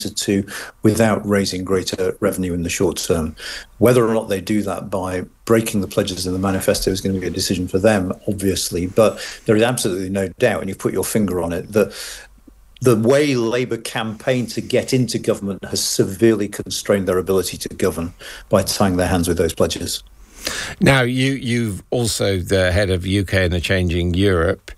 to without raising greater revenue in the short term. Whether or not they do that by breaking the pledges in the manifesto is going to be a decision for them, obviously. But there is absolutely no doubt, and you put your finger on it, that the way Labour campaigned to get into government has severely constrained their ability to govern by tying their hands with those pledges. Now, you've also the head of UK and the Changing Europe.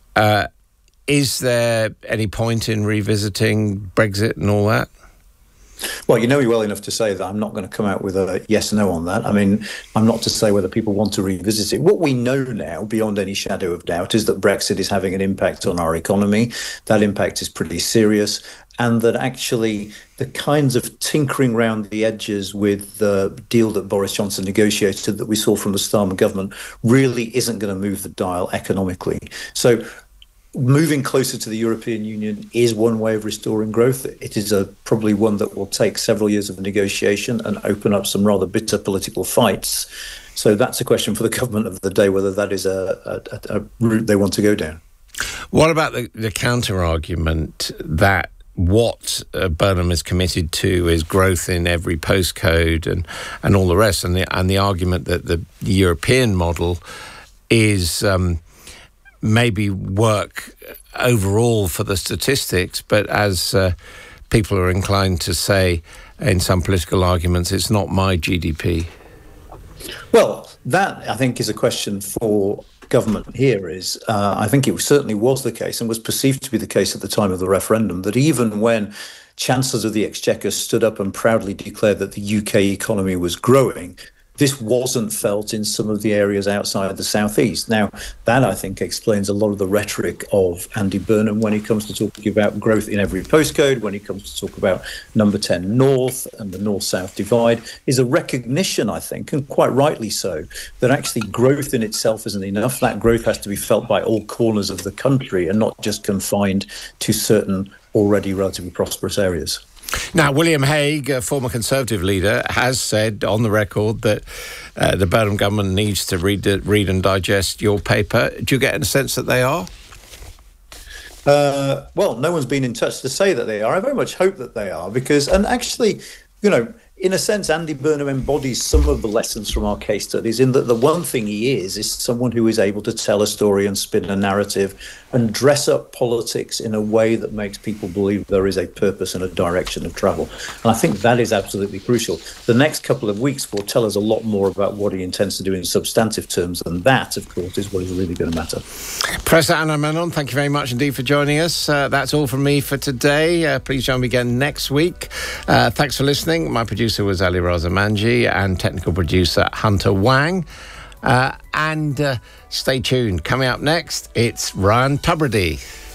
Is there any point in revisiting Brexit and all that? Well, you know me well enough to say that I'm not going to come out with a yes/no on that. I mean, I'm not to say whether people want to revisit it. What we know now, beyond any shadow of doubt, is that Brexit is having an impact on our economy. That impact is pretty serious. And that actually the kinds of tinkering around the edges with the deal that Boris Johnson negotiated that we saw from the Starmer government really isn't going to move the dial economically. So moving closer to the European Union is one way of restoring growth. It is probably one that will take several years of negotiation and open up some rather bitter political fights. So that's a question for the government of the day, whether that is a route they want to go down. What about the counter-argument that what Burnham is committed to is growth in every postcode and all the rest, and the argument that the European model is maybe work overall for the statistics, but as people are inclined to say in some political arguments, it's not my GDP? Well, that, I think, is a question for government here. I think it certainly was the case and was perceived to be the case at the time of the referendum, that even when Chancellors of the Exchequer stood up and proudly declared that the UK economy was growing, this wasn't felt in some of the areas outside the southeast. Now, that, I think, explains a lot of the rhetoric of Andy Burnham when he comes to talking about growth in every postcode, when he comes to talk about Number 10 North and the North-South divide, is a recognition, I think, and quite rightly so, that actually growth in itself isn't enough. That growth has to be felt by all corners of the country and not just confined to certain already relatively prosperous areas. Now, William Hague, a former Conservative leader, has said on the record that the Burnham government needs to read and digest your paper. Do you get a sense that they are? Well, no one's been in touch to say that they are. I very much hope that they are, because, and actually, you know, in a sense, Andy Burnham embodies some of the lessons from our case studies, in that the one thing he is someone who is able to tell a story and spin a narrative and dress up politics in a way that makes people believe there is a purpose and a direction of travel. And I think that is absolutely crucial. The next couple of weeks will tell us a lot more about what he intends to do in substantive terms, and that, of course, is what is really going to matter. Professor Anand Menon, thank you very much indeed for joining us. That's all from me for today. Please join me again next week. Thanks for listening. My producer was Ali Raza Manji and technical producer Hunter Wang. And stay tuned. Coming up next, it's Ryan Tubridy.